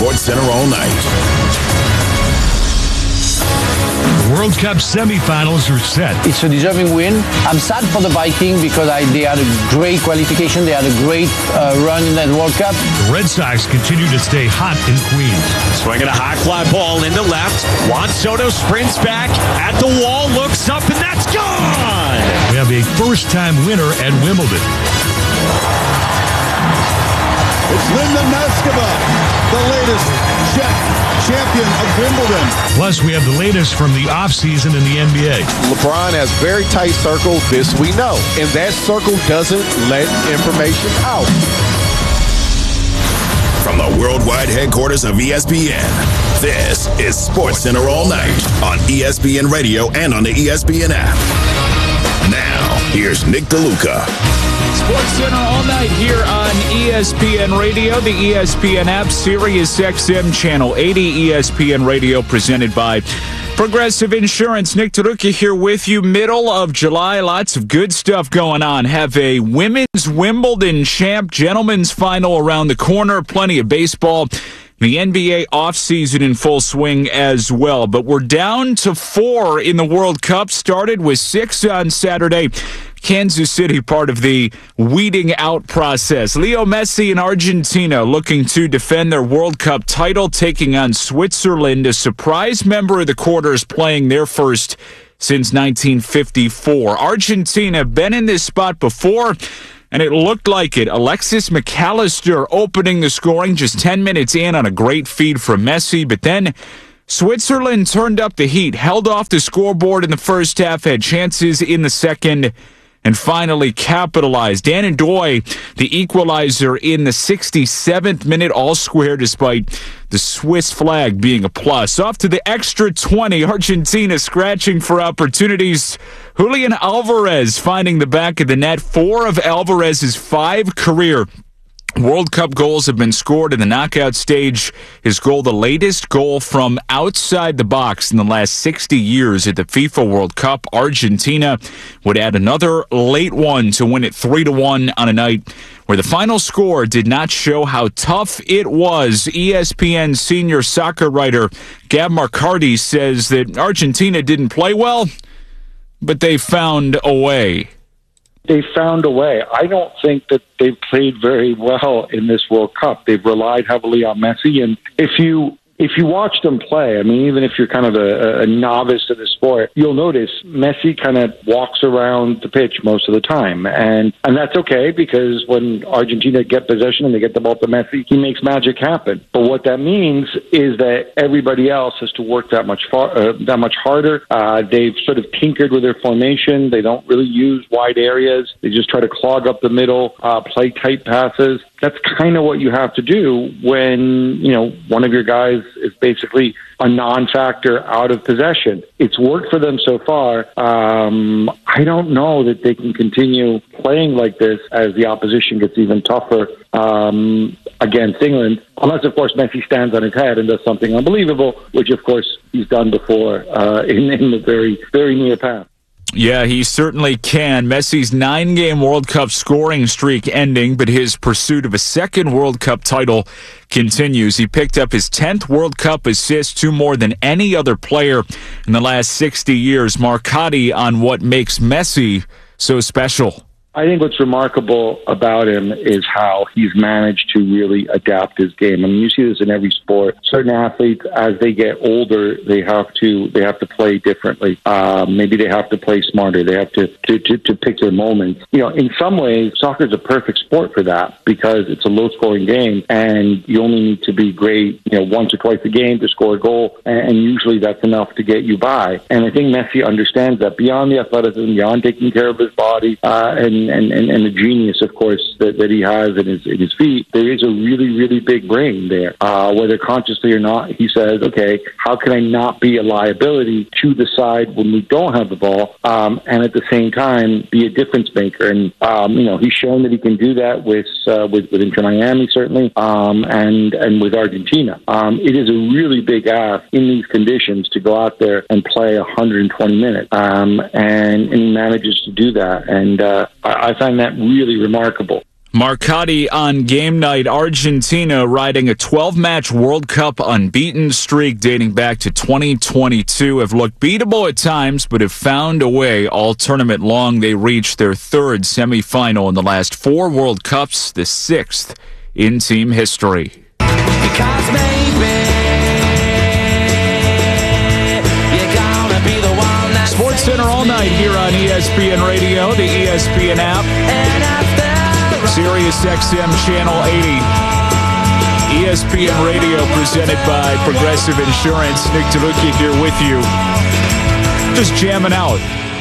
SportsCenter all night. The World Cup semifinals are set. It's a deserving win. I'm sad for the Viking because they had a great qualification. They had a great run in that World Cup. The Red Sox continue to stay hot in Queens. Swinging a high fly ball into left. Juan Soto sprints back at the wall, looks up, and that's gone! We have a first-time winner at Wimbledon. It's Linda Noskova, the latest Czech champion of Wimbledon. Plus, we have the latest from the offseason in the NBA. LeBron has very tight circle, this we know. And that circle doesn't let information out. From the worldwide headquarters of ESPN, this is SportsCenter all night on ESPN Radio and on the ESPN app. Now, here's Nick DeLuca. SportsCenter all night here on ESPN Radio, the ESPN app, Sirius XM Channel 80, ESPN Radio, presented by Progressive Insurance. Nick DeLuca here with you. Middle of July, lots of good stuff going on. Have a women's Wimbledon champ, gentlemen's final around the corner, plenty of baseball. The NBA offseason in full swing as well. But we're down to 4 in the World Cup. Started with 6 on Saturday. Kansas City, part of the weeding out process. Leo Messi and Argentina looking to defend their World Cup title, taking on Switzerland. A surprise member of the quarters playing their first since 1954. Argentina been in this spot before, and it looked like it. Alexis McAllister opening the scoring just 10 minutes in on a great feed from Messi, but then Switzerland turned up the heat, held off the scoreboard in the first half, had chances in the second, and finally capitalized. Dan N'Doye, the equalizer in the 67th minute, all square despite the Swiss flag being a plus. Off to the extra 20, Argentina scratching for opportunities. Julian Alvarez finding the back of the net. 4 of Alvarez's 5 career World Cup goals have been scored in the knockout stage. His goal, the latest goal from outside the box in the last 60 years at the FIFA World Cup. Argentina would add another late one to win it 3-1 on a night where the final score did not show how tough it was. ESPN senior soccer writer Gab Marcardi says that Argentina didn't play well, but they found a way. They found a way. I don't think that they've played very well in this World Cup. They've relied heavily on Messi. And if you watch them play, I mean, even if you're kind of a novice to the sport, you'll notice Messi kind of walks around the pitch most of the time. And that's okay, because when Argentina get possession and they get the ball to Messi, he makes magic happen. But what that means is that everybody else has to work that much harder. They've sort of tinkered with their formation. They don't really use wide areas. They just try to clog up the middle, play tight passes. That's kind of what you have to do when, one of your guys is basically a non-factor out of possession. It's worked for them so far. I don't know that they can continue playing like this as the opposition gets even tougher against England, unless, of course, Messi stands on his head and does something unbelievable, which, of course, he's done before in the very, very near past. Yeah, he certainly can. Messi's 9-game World Cup scoring streak ending, but his pursuit of a second World Cup title continues. He picked up his 10th World Cup assist, 2 more than any other player in the last 60 years. Marcotti on what makes Messi so special. I think what's remarkable about him is how he's managed to really adapt his game. I mean, you see this in every sport. Certain athletes, as they get older, they have to play differently. Maybe they have to play smarter. They have to pick their moments. In some ways, soccer is a perfect sport for that, because it's a low-scoring game, and you only need to be great, once or twice a game to score a goal, and usually that's enough to get you by. And I think Messi understands that beyond the athleticism, beyond taking care of his body, and the genius, of course, that he has in his feet. There is a really, really big brain there. Whether consciously or not, he says, okay, how can I not be a liability to the side when we don't have the ball, and at the same time be a difference maker? And, he's shown that he can do that with Inter Miami, certainly, and with Argentina. It is a really big ask in these conditions to go out there and play 120 minutes, and he manages to do that. And I find that really remarkable. Marcotti on game night. Argentina riding a 12-match World Cup unbeaten streak dating back to 2022 have looked beatable at times, but have found a way all tournament long. They reached their third semifinal in the last 4 World Cups, the 6th in team history. Because maybe you're gonna be the one that Sports Center all night here on ESPN Radio, the ESPN app, Sirius XM Channel 80. ESPN Radio presented by Progressive Insurance. Nick DeLucchi here with you. Just jamming out.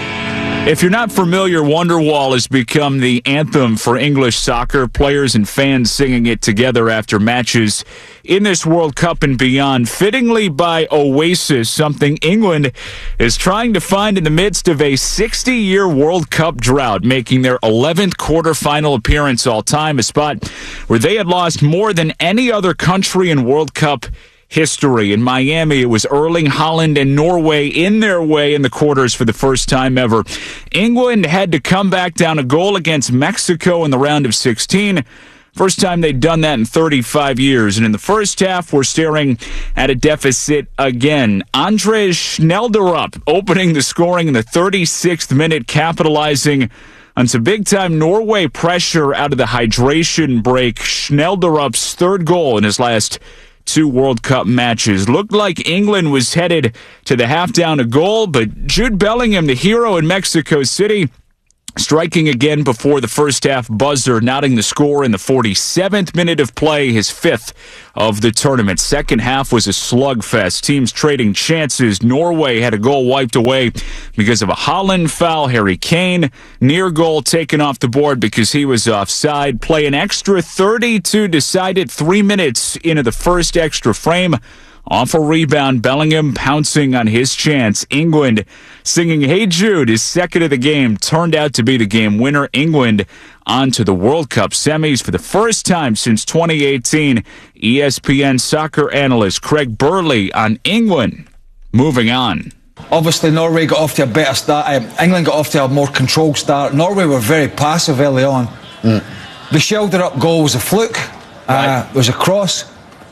If you're not familiar, Wonderwall has become the anthem for English soccer. Players and fans singing it together after matches in this World Cup and beyond. Fittingly by Oasis, something England is trying to find in the midst of a 60-year World Cup drought, making their 11th quarterfinal appearance all time, a spot where they had lost more than any other country in World Cup history. In Miami, it was Erling Haaland and Norway in their way in the quarters for the first time ever. England had to come back down a goal against Mexico in the round of 16. First time they'd done that in 35 years. And in the first half, we're staring at a deficit again. Andres Schnelderup opening the scoring in the 36th minute, capitalizing on some big-time Norway pressure out of the hydration break. Schnelderup's third goal in his last 2 World Cup matches. Looked like England was headed to the half down a goal, but Jude Bellingham, the hero in Mexico City, striking again before the first half buzzer, knotting the score in the 47th minute of play, his 5th of the tournament. Second half was a slugfest. Teams trading chances. Norway had a goal wiped away because of a Haaland foul. Harry Kane, near goal taken off the board because he was offside. Play an extra 32 decided 3 minutes into the first extra frame. Off a rebound, Bellingham pouncing on his chance. England singing Hey Jude, his second of the game, turned out to be the game winner. England on to the World Cup semis for the first time since 2018. ESPN soccer analyst Craig Burley on England. Moving on. Obviously, Norway got off to a better start. England got off to a more controlled start. Norway were very passive early on. The Schelderup goal was a fluke. It was a cross.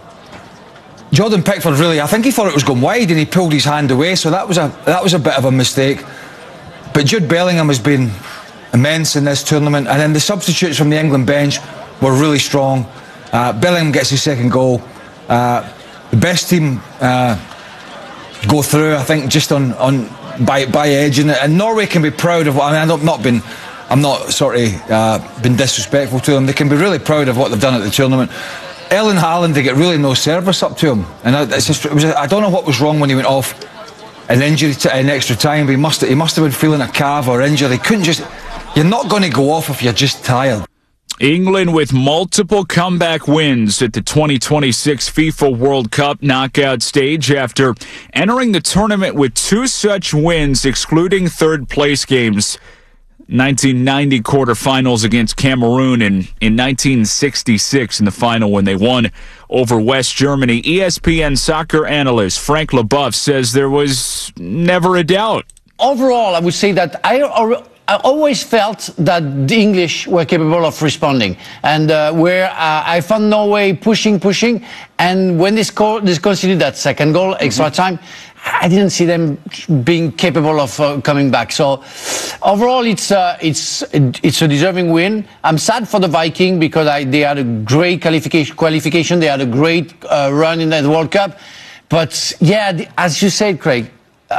Jordan Pickford really, I think he thought it was going wide and he pulled his hand away, so that was a bit of a mistake. But Jude Bellingham has been immense in this tournament, and then the substitutes from the England bench were really strong. Bellingham gets his second goal. The best team go through, I think, just by edge, and Norway can be proud of what. I mean, I'm not been disrespectful to them. They can be really proud of what they've done at the tournament. Erling Haaland, they get really no service up to him, and I don't know what was wrong when he went off an injury in extra time, but he must have been feeling a calf or injury. You're not going to go off if you're just tired. England with multiple comeback wins at the 2026 FIFA World Cup knockout stage after entering the tournament with 2 such wins, excluding third-place games. 1990 quarterfinals against Cameroon and in 1966 in the final when they won over West Germany. ESPN soccer analyst Frank Leboeuf says there was never a doubt. Overall, I would say that I always felt that the English were capable of responding, and where I found Norway pushing, and when they conceded that second goal, extra time, I didn't see them being capable of coming back. So overall, it's a deserving win. I'm sad for the Viking because they had a great qualification. They had a great run in that World Cup. But yeah, as you said, Craig,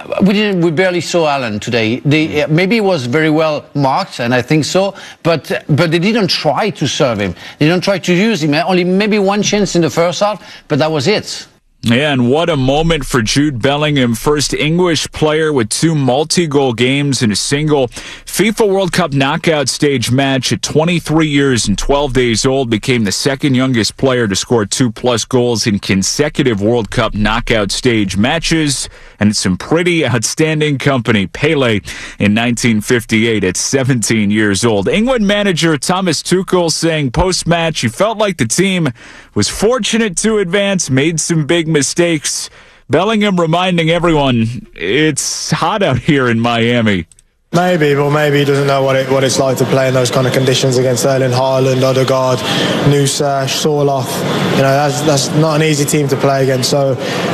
we barely saw Haaland today. Maybe it was very well marked, and I think so. But they didn't try to serve him. They didn't try to use him. Only maybe one chance in the first half, but that was it. Yeah, and what a moment for Jude Bellingham, first English player with 2 multi-goal games in a single FIFA World Cup knockout stage match. At 23 years and 12 days old, became the second youngest player to score 2+ goals in consecutive World Cup knockout stage matches. And it's some pretty outstanding company. Pele in 1958 at 17 years old. England manager Thomas Tuchel saying post-match he felt like the team was fortunate to advance, made some big mistakes. Bellingham reminding everyone it's hot out here in Miami. Maybe, but maybe he doesn't know what it's like to play in those kind of conditions against Erling Haaland, Odegaard, Nusa, Sorloth. That's not an easy team to play against. So,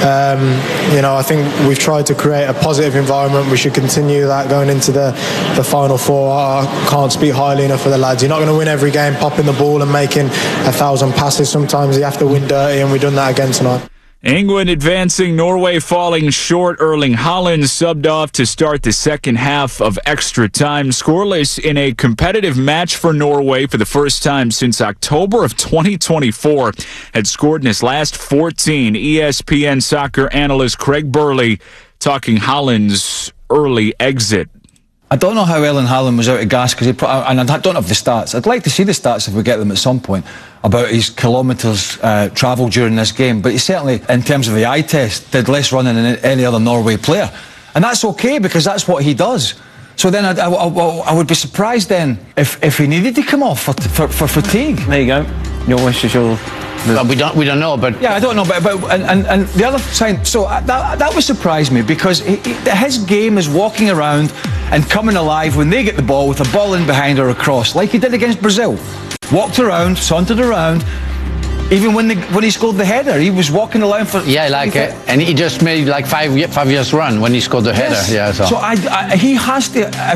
I think we've tried to create a positive environment. We should continue that going into the Final Four. I can't speak highly enough for the lads. You're not going to win every game popping the ball and making 1,000 passes. Sometimes you have to win dirty, and we've done that again tonight. England advancing, Norway falling short. Erling Haaland subbed off to start the second half of extra time. Scoreless in a competitive match for Norway for the first time since October of 2024. Had scored in his last 14. ESPN soccer analyst Craig Burley talking Haaland's early exit. I don't know how Erling Haaland was out of gas, and I don't have the stats. I'd like to see the stats if we get them at some point about his kilometres travelled during this game. But he certainly, in terms of the eye test, did less running than any other Norway player. And that's okay, because that's what he does. So then I would be surprised then if he needed to come off for fatigue. There you go. Your wish is your... We don't know, but... Yeah, I don't know, but and the other side... So that would surprise me, because his game is walking around and coming alive when they get the ball with a ball in behind or across, like he did against Brazil. Walked around, sauntered around. Even when he scored the header, he was walking around for... Yeah, and he just made like 5 years run when he scored the header. Yeah, so he has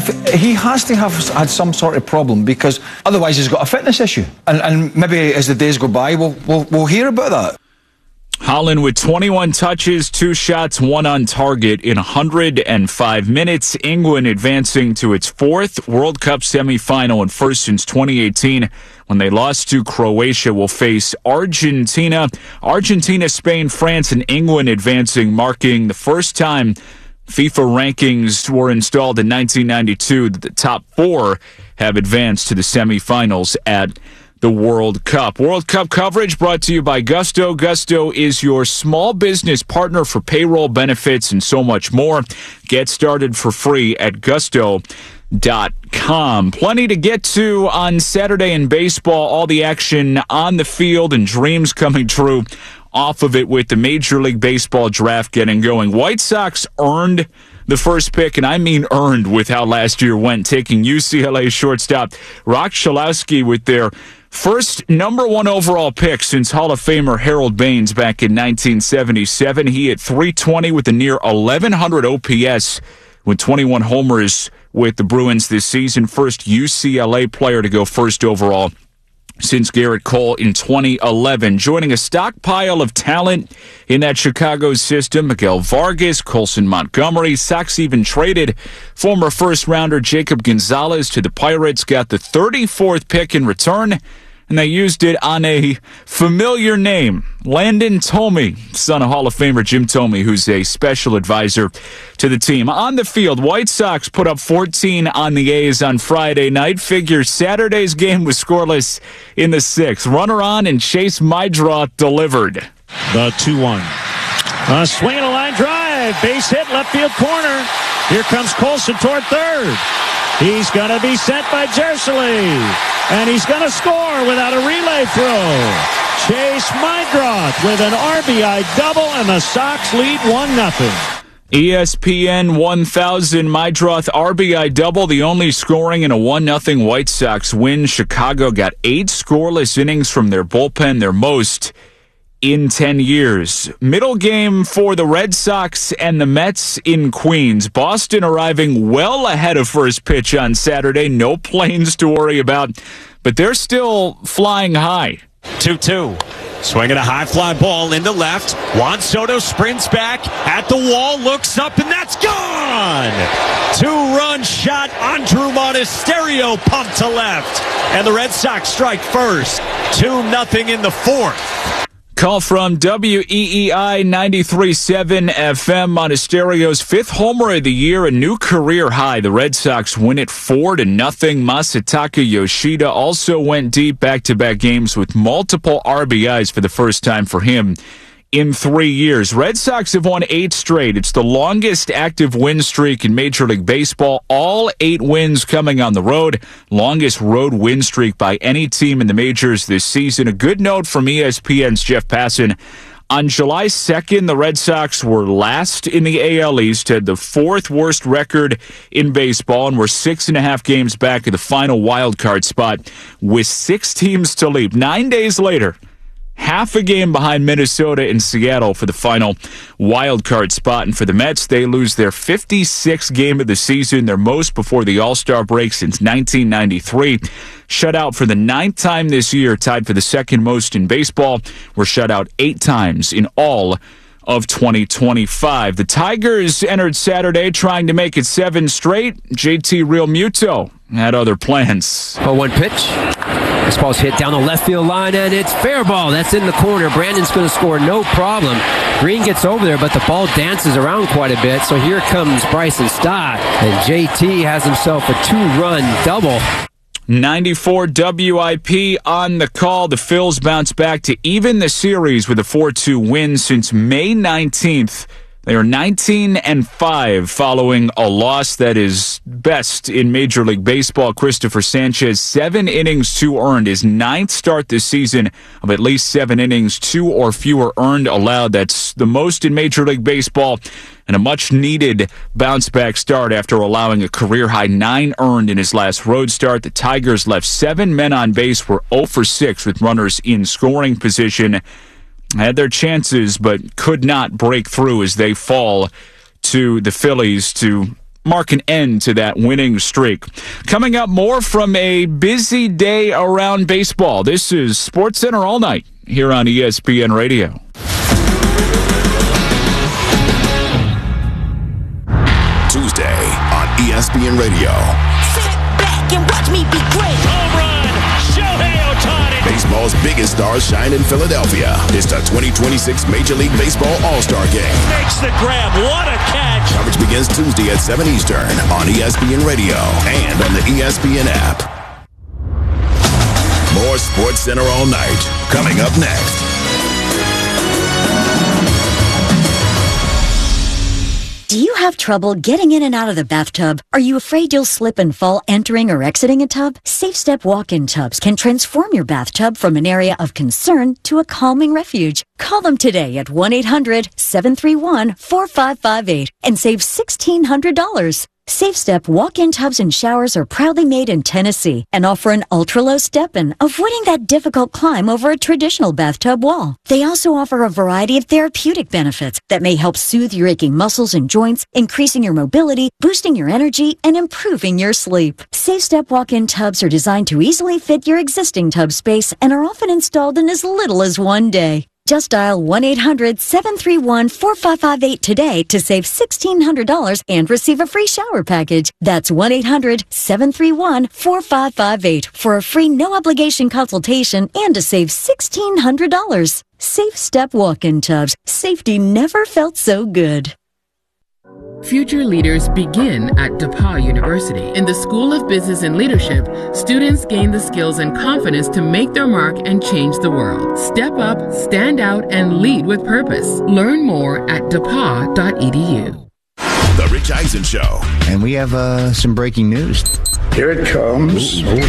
to have had some sort of problem, because otherwise he's got a fitness issue. And maybe as the days go by, we'll hear about that. Haaland with 21 touches, 2 shots, 1 on target in 105 minutes. England advancing to its 4th World Cup semi-final and first since 2018 when they lost to Croatia. Will face Argentina, Spain, France, and England advancing, marking the first time FIFA rankings were installed in 1992 that the top 4 have advanced to the semi-finals at the World Cup. World Cup coverage brought to you by Gusto. Gusto is your small business partner for payroll, benefits, and so much more. Get started for free at gusto.com. Plenty to get to on Saturday in baseball. All the action on the field and dreams coming true off of it with the Major League Baseball draft getting going. White Sox earned the first pick, and I mean earned with how last year went, taking UCLA shortstop Rock Chalowski with their first #1 overall pick since Hall of Famer Harold Baines back in 1977. He hit .320 with a near 1,100 OPS with 21 homers with the Bruins this season. First UCLA player to go first overall since Garrett Cole in 2011. Joining a stockpile of talent in that Chicago system, Miguel Vargas, Colson Montgomery. Sox even traded former first-rounder Jacob Gonzalez to the Pirates, got the 34th pick in return, and they used it on a familiar name, Landon Thome, son of Hall of Famer Jim Thome, who's a special advisor to the team. On the field, White Sox put up 14 on the A's on Friday night. Figure Saturday's game was scoreless in the 6th. Runner on and Chase Maidroth delivered. The 2-1. A swing and a line drive. Base hit, left field corner. Here comes Colson toward third. He's going to be sent by Jersey. And he's going to score without a relay throw. Chase Maidroth with an RBI double, and the Sox lead 1-0. ESPN 1000 Maidroth RBI double, the only scoring in a 1-0 White Sox win. Chicago got 8 scoreless innings from their bullpen, their most in 10 years. Middle game for the Red Sox and the Mets in Queens. Boston arriving well ahead of first pitch on Saturday. No planes to worry about, but they're still flying high. 2-2. Swinging a high fly ball into left. Juan Soto sprints back at the wall, looks up, and that's gone! 2-run shot. Andrew Monasterio pumped to left. And the Red Sox strike first. 2-0 in the 4th. Call from WEEI 93.7 FM. Monasterio's 5th homer of the year, a new career high. The Red Sox win it 4-0. Masataka Yoshida also went deep, back-to-back games with multiple RBIs for the first time for him in 3 years. Red Sox have won 8 straight. It's the longest active win streak in Major League Baseball. All 8 wins coming on the road. Longest road win streak by any team in the majors this season. A good note from ESPN's Jeff Passan On July 2nd, the Red Sox were last in the AL East, had the 4th worst record in baseball, and were 6.5 games back of the final wild card spot with 6 teams to leap. 9 days later, half a game behind Minnesota and Seattle for the final wild card spot. And for the Mets, they lose their 56th game of the season, their most before the All-Star break since 1993. Shut out for the 9th time this year, tied for the 2nd most in baseball. Were shut out 8 times in all of 2025. The Tigers entered Saturday trying to make it 7 straight. JT Realmuto had other plans. 0-1 pitch. This ball's hit down the left field line, and it's fair ball. That's in the corner. Brandon's going to score no problem. Green gets over there, but the ball dances around quite a bit. So here comes Bryson Stott, and JT has himself a 2-run double. 94 WIP on the call. The Phils bounce back to even the series with a 4-2 win since May 19th. They are 19-5 following a loss that is best in Major League Baseball. Christopher Sanchez, 7 innings, 2 earned. His 9th start this season of at least 7 innings, 2 or fewer earned allowed. That's the most in Major League Baseball, and a much-needed bounce-back start after allowing a career-high 9 earned in his last road start. The Tigers left 7 men on base, were 0 for 6 with runners in scoring position. Had their chances, but could not break through as they fall to the Phillies to mark an end to that winning streak. Coming up, more from a busy day around baseball. This is SportsCenter All Night here on ESPN Radio. Tuesday on ESPN Radio. Sit back and watch me be great. Home run, Shohei Ohtani. Baseball's biggest stars shine in Philadelphia. It's the 2026 Major League Baseball All-Star Game. Makes the grab. What a catch. Coverage begins Tuesday at 7 Eastern on ESPN Radio and on the ESPN app. More SportsCenter All Night coming up next. Do you have trouble getting in and out of the bathtub? Are you afraid you'll slip and fall entering or exiting a tub? SafeStep walk-in tubs can transform your bathtub from an area of concern to a calming refuge. Call them today at 1-800-731-4558 and save $1,600. SafeStep walk-in tubs and showers are proudly made in Tennessee and offer an ultra-low step-in, avoiding that difficult climb over a traditional bathtub wall. They also offer a variety of therapeutic benefits that may help soothe your aching muscles and joints, increasing your mobility, boosting your energy, and improving your sleep. SafeStep walk-in tubs are designed to easily fit your existing tub space and are often installed in as little as 1 day. Just dial 1-800-731-4558 today to save $1,600 and receive a free shower package. That's 1-800-731-4558 for a free no-obligation consultation and to save $1,600. SafeStep walk-in tubs. Safety never felt so good. Future leaders begin at DePauw University. In the School of Business and Leadership, students gain the skills and confidence to make their mark and change the world. Step up, stand out, and lead with purpose. Learn more at depaw.edu. The Rich Eisen Show. And we have some breaking news. Here it comes. And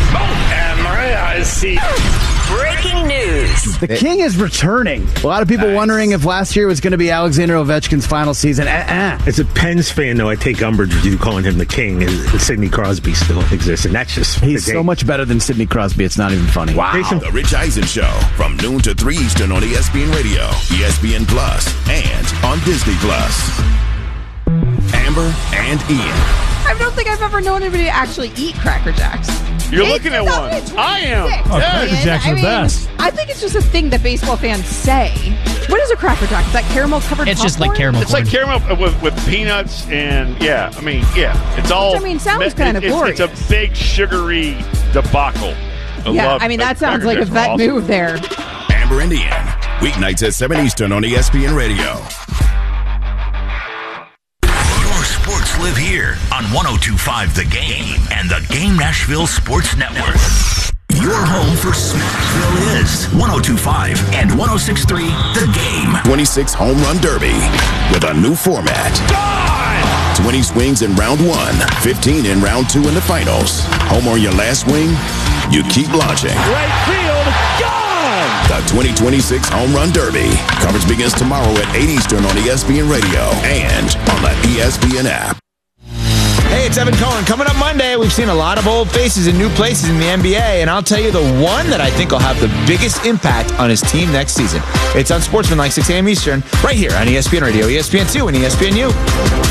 I see. Breaking news. The King is returning. A lot of people wondering if last year was going to be Alexander Ovechkin's final season. As a Pens fan, though, I take umbrage with you calling him the King. Sidney Crosby still exists, and that's just... He's so much better than Sidney Crosby, it's not even funny. Wow. The Rich Eisen Show from noon to 3 Eastern on ESPN Radio, ESPN Plus, and on Disney Plus. Amber and Ian. I don't think I've ever known anybody to actually eat Cracker Jacks. You're looking at one. I am. Oh, Cracker Jacks are the best. I think it's just a thing that baseball fans say. What is a Cracker Jack? Is that caramel covered? It's just like caramel. It's like caramel with peanuts and it's all. Which, sounds kind of glorious. It's a big sugary debacle. That sounds like a vet move there. Amber and Ian, weeknights at 7 Eastern on ESPN Radio. Sports live here on 102.5 The Game and the Game Nashville Sports Network. Your home for Smashville is 102.5 and 106.3 The Game. 26 Home Run Derby with a new format. 20 swings in round 1, 15 in round 2 in the finals. Home on your last swing, you keep launching. Right field, gone! the 2026 Home Run Derby. Coverage begins tomorrow at 8 Eastern on ESPN Radio and on the ESPN app. Hey, it's Evan Cohen. Coming up Monday, we've seen a lot of old faces in new places in the NBA, and I'll tell you the one that I think will have the biggest impact on his team next season. It's on Sportsman like 6 a.m. Eastern, right here on ESPN Radio, ESPN2, and ESPNU.